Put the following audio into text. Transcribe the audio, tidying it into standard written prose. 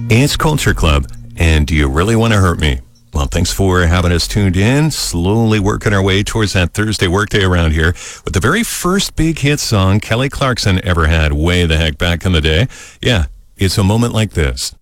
It's Culture Club, and Do You Really Want to Hurt Me? Well, thanks for having us tuned in, slowly working our way towards that Thursday workday around here with the very first big hit song Kelly Clarkson ever had way the heck back in the day. Yeah, it's a moment like this.